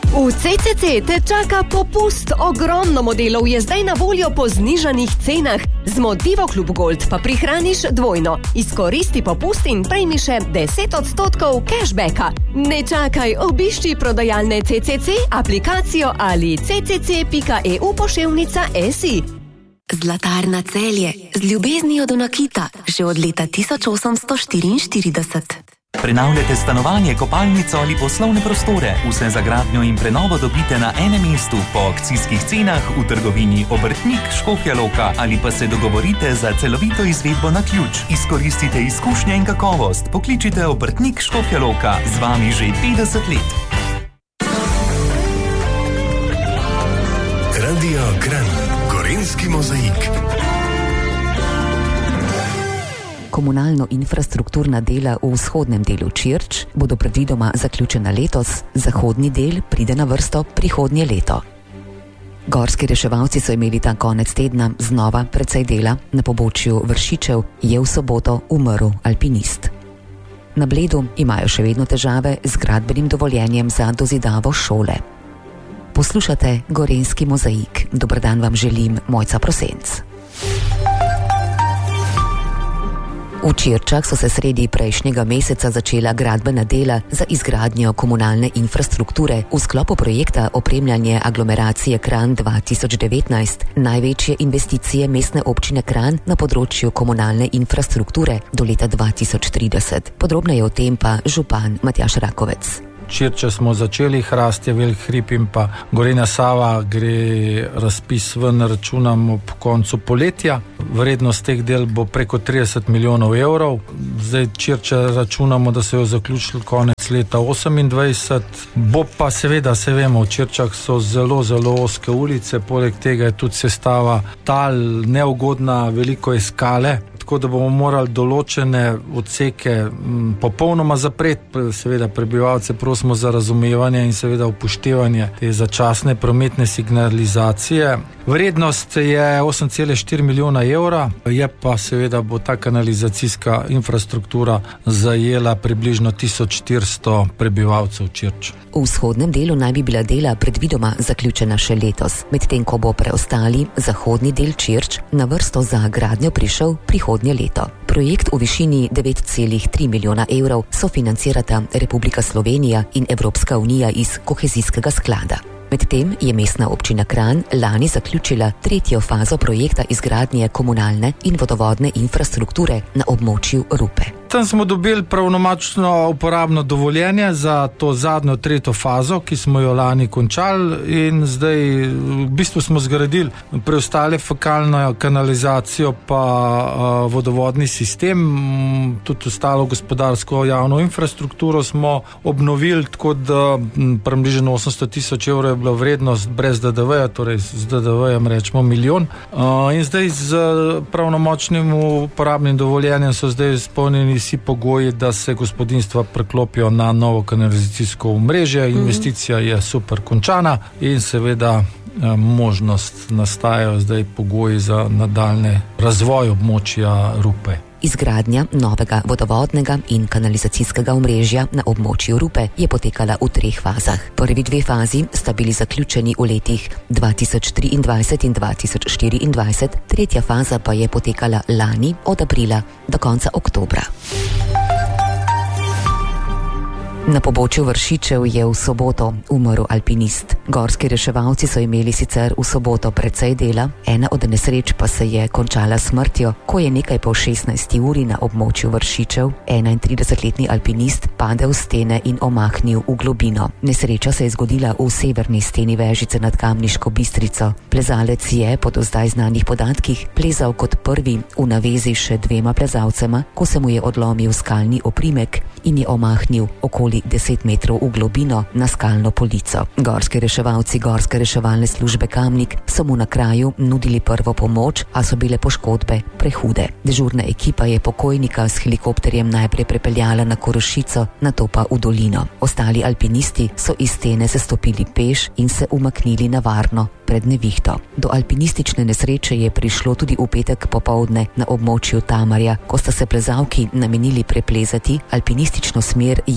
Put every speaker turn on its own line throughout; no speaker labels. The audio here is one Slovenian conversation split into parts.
V CCC te čaka popust. Ogromno modelov je zdaj na voljo po znižanih cenah. Z Motivo Klub Gold pa prihraniš dvojno. Izkoristi popust in prejmi še 10% cashbacka. Ne čakaj, obišči prodajalne CCC, aplikacijo ali ccc.eu/SI.
Zlatarna Celje, z ljubeznijo do nakita, že od leta 1844.
Prenavljate stanovanje, kopalnico ali poslovne prostore. Vse za gradnjo in prenovo dobite na enem mestu po akcijskih cenah v trgovini Obrtnik Škofja Loka ali pa se dogovorite za celovito izvedbo na ključ. Izkoristite izkušnje in kakovost. Pokličite Obrtnik Škofja Loka, z vami že 50 let.
Radio Kranj, Gorenjski mozaik.
Komunalno-infrastrukturna dela v vzhodnem delu Čirč bodo predvidoma zaključena letos, zahodni del pride na vrsto prihodnje leto. Gorski reševalci so imeli ta konec tedna znova precej dela. Na pobočju Vršičev je v soboto umrl alpinist. Na Bledu imajo še vedno težave z gradbenim dovoljenjem za dozidavo šole. Poslušate Gorenjski mozaik. Dober dan vam želim, Mojca Prosenc. V Čirčah so se sredi prejšnjega meseca začela gradbena dela za izgradnjo komunalne infrastrukture v sklopu projekta opremljanje aglomeracije Kranj 2019, največje investicije mestne občine Kranj na področju komunalne infrastrukture do leta 2030. Podrobneje o tem pa župan Matjaž Rakovec.
Čirče smo začeli, Hrast je velik hrib in pa Gorenja Sava gre razpis ven, računam ob koncu poletja. Vrednost teh del bo preko 30 milijonov evrov. Zdaj Čirče računamo, da se jo zaključili konec leta 2028. Bo pa seveda, se vemo, v Čirčah so zelo ozke ulice, poleg tega je tudi sestava tal neugodna, veliko je skale. Tako da bomo morali določene odseke popolnoma zapreti. Seveda prebivalce prosimo za razumevanje in seveda upoštevanje te začasne prometne signalizacije. Vrednost je 8,4 milijona evra, je pa seveda bo ta kanalizacijska infrastruktura zajela približno 1400 prebivalcev Čirč.
V vzhodnem delu naj bi bila dela predvidoma zaključena še letos, medtem ko bo preostali zahodni del Čirč na vrsto za gradnjo prišel prihodnje leto. Projekt v višini 9,3 milijona evrov sofinancirata Republika Slovenija in Evropska unija iz kohezijskega sklada. Medtem je mestna občina Kranj lani zaključila tretjo fazo projekta izgradnje komunalne in vodovodne infrastrukture na območju Rupe.
Tam smo dobili pravnomočno uporabno dovoljenje za to zadnjo tretjo fazo, ki smo jo lani končali, in zdaj v bistvu smo zgradili preostale fekalno kanalizacijo pa vodovodni sistem, tudi ostalo gospodarsko javno infrastrukturo smo obnovili, tako da približno 800 000 evrov je bila vrednost brez DDV-ja, torej z DDV-jem rečemo milijon. In zdaj z pravnomočnim uporabnim dovoljenjem so zdaj izpolnjeni vsi pogoji, da se gospodinjstva preklopijo na novo kanalizacijsko omrežje. Investicija je super končana in seveda možnost nastajajo zdaj pogoji za nadaljne razvoj območja Rupe.
Izgradnja novega vodovodnega in kanalizacijskega omrežja na območju Rupe je potekala v 3 fazah. Prvi 2 fazi sta bili zaključeni v letih 2023 in 2024, tretja faza pa je potekala lani od aprila do konca oktobra. Na pobočju Vršičev je v soboto umrl alpinist. Gorski reševalci so imeli sicer v soboto precej dela, ena od nesreč pa se je končala smrtjo, ko je nekaj po 16. uri na območju Vršičev 31-letni alpinist padel s stene in omahnil v globino. Nesreča se je zgodila v severni steni Vežice nad Kamniško Bistrico. Plezalec je po do zdaj znanih podatkih plezal kot prvi v navezi še 2 plezalcema, ko se mu je odlomil skalni oprimek in je omahnil okoli 10 metrov v globino na skalno polico. Gorski reševalci Gorske reševalne službe Kamnik so mu na kraju nudili prvo pomoč, a so bile poškodbe prehude. Dežurna ekipa je pokojnika s helikopterjem najprej prepeljala na Korošico, nato pa v dolino. Ostali alpinisti so iz stene sestopili peš in se umaknili na varno pred nevihto. Do alpinistične nesreče je prišlo tudi v petek popoldne na območju Tamarja, ko sta se plezalki namenili preplezati alpinistično smer JLA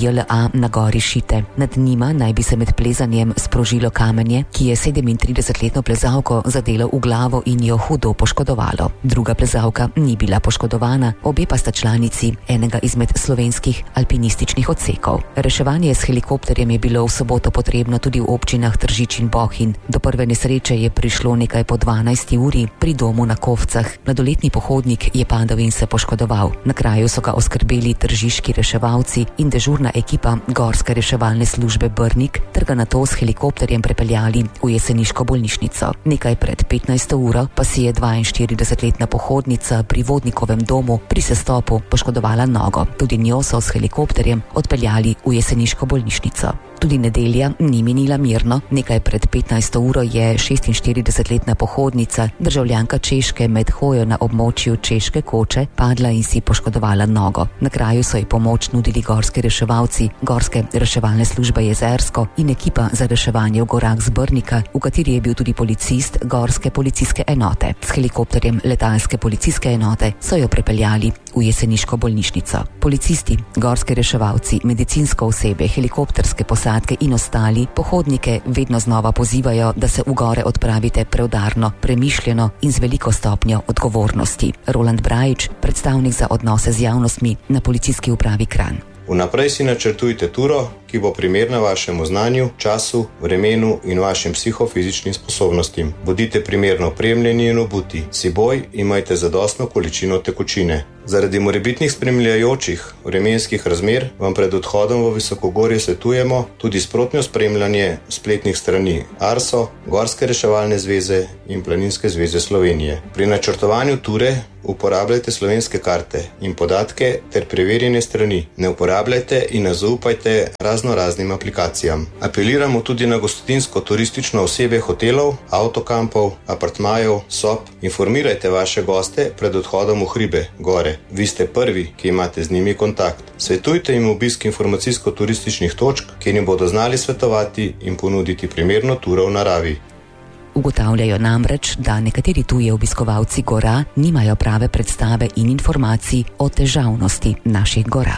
bila na gori Šite. Nad njima naj bi se med plezanjem sprožilo kamenje, ki je 37-letno plezalko zadelo v glavo in jo hudo poškodovalo. Druga plezalka ni bila poškodovana, obe pa sta članici enega izmed slovenskih alpinističnih odsekov. Reševanje s helikopterjem je bilo v soboto potrebno tudi v občinah Tržič in Bohinj. Do prve nesreče je prišlo nekaj po 12 uri pri domu na Kovcah. Mladoletni pohodnik je padel in se poškodoval. Na kraju so ga oskrbeli tržiški reševalci in dežurna ekipa Gorske reševalne službe Brnik ter ga nato s helikopterjem prepeljali v jeseniško bolnišnico. Nekaj pred 15. uro pa si je 42-letna pohodnica pri Vodnikovem domu pri sestopu poškodovala nogo. Tudi njo so s helikopterjem odpeljali v jeseniško bolnišnico. Tudi nedelja ni minila mirno. Nekaj pred 15. uro je 46-letna pohodnica, državljanka Češke, med hojo na območju Češke Koče padla in si poškodovala nogo. Na kraju so ji pomoč nudili gorski reševalci Gorske reševalne službe Jezersko in ekipa za reševanje v gorah z Brnika, v kateri je bil tudi policist Gorske policijske enote. S helikopterjem letalske policijske enote so jo prepeljali v jeseniško bolnišnico. Policisti, gorski reševalci, medicinsko osebje, helikopterske posadke in ostali pohodnike vedno znova pozivajo, da se v gore odpravite preudarno, premišljeno in z veliko stopnjo odgovornosti. Roland Brajič, predstavnik za odnose z javnostmi na policijski upravi Kranj.
Vnaprej si načrtujte turo, ki bo primerna vašemu znanju, času, vremenu in vašim psihofizičnim sposobnostim. Bodite primerno opremljeni in obuti. S seboj imajte zadostno količino tekočine. Zaradi morebitnih spremljajočih vremenskih razmer vam pred odhodom v visokogorje svetujemo tudi sprotno spremljanje spletnih strani ARSO, Gorske reševalne zveze in Planinske zveze Slovenije. Pri načrtovanju ture uporabljajte slovenske karte in podatke ter preverjene strani. Ne uporabljajte in ne zaupajte raznoraznim aplikacijam. Apeliramo tudi na gostinsko turistično osebje hotelov, avtokampov, apartmajev, sob. Informirajte vaše goste pred odhodom v hribe, gore. Vi ste prvi, ki imate z njimi kontakt. Svetujte jim obisk informacijsko-turističnih točk, kjer jim bodo znali svetovati in ponuditi primerno turo v naravi.
Ugotavljajo namreč, da nekateri tuji obiskovalci gora nimajo prave predstave in informacij o težavnosti naših gora.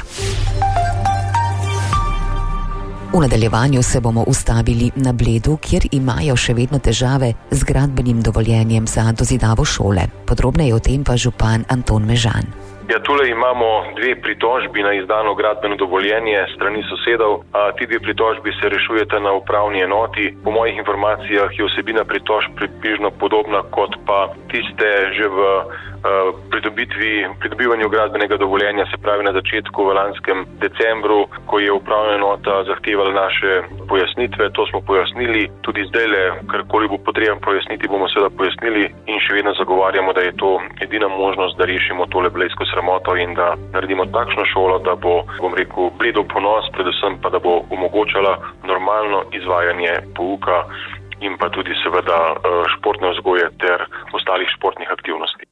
V nadaljevanju se bomo ustavili na Bledu, kjer imajo še vedno težave z gradbenim dovoljenjem za dozidavo šole. Podrobneje o tem pa župan Anton Mežan.
Ja, tule imamo dve pritožbi na izdano gradbeno dovoljenje strani sosedov. Ti dve pritožbi se rešujete na upravni enoti. Po mojih informacijah je vsebina pritožb približno podobna kot pa tiste že v pridobivanju gradbenega dovoljenja, se pravi na začetku v lanskem decembru, ko je upravna enota zahtevala naše pojasnitve. To smo pojasnili. Tudi zdajle, karkoli bo potrebno pojasniti, bomo seveda pojasnili in še vedno zagovarjamo, da je to edina možnost, da rešimo tole blejsko sramoto in da naredimo takšno šolo, da bo, Bledov ponos, predvsem pa da bo omogočala normalno izvajanje pouka in pa tudi seveda športne vzgoje ter ostalih športnih aktivnosti.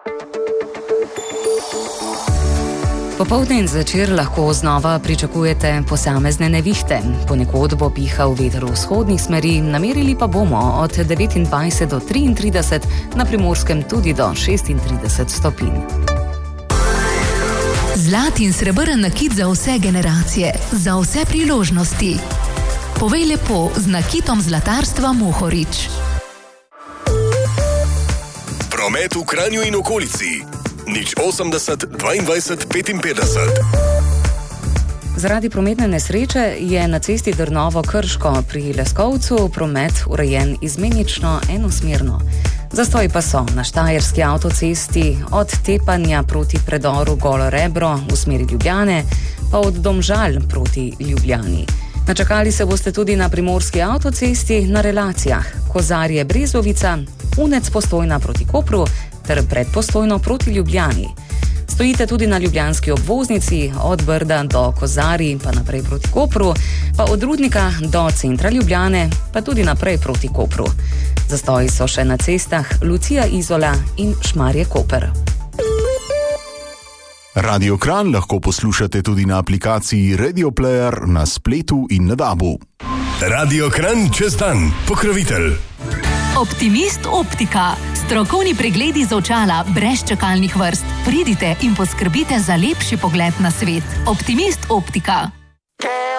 Popoldne in zvečer lahko znova pričakujete posamezne nevihte. Ponekod bo pihal veter vzhodnih smeri, namerili pa bomo od 29 do 33, na Primorskem tudi do 36 stopinj.
Zlat in srebrn nakit za vse generacije, za vse priložnosti. Povej lepo z nakitom zlatarstva Mohorič.
Promet v Kranju in okolici. 080 22 55.
Zaradi prometne nesreče je na cesti Drnovo-Krško pri Leskovcu promet urejen izmenično enosmerno. Zastoji pa so na štajerski avtocesti od Tepanja proti predoru Golo Rebro v smeri Ljubljane, pa od Domžal proti Ljubljani. Načakali se boste tudi na primorski avtocesti na relacijah Kozarje-Brezovica, Unec-Postojna proti Kopru ter Predpostojno proti Ljubljani. Stojite tudi na ljubljanski obvoznici od Brda do Kozarij pa naprej proti Kopru, pa od Rudnika do centra Ljubljane pa tudi naprej proti Kopru. Zastoji so še na cestah Lucija Izola in Šmarje Koper.
Radio Kranj lahko poslušate tudi na aplikaciji Radio Player na spletu in na DAB-u.
Radio Kranj čez dan, pokrovitelj.
Optimist Optika. Strokovni pregledi z očala brez čakalnih vrst. Pridite in poskrbite za lepši pogled na svet. Optimist Optika.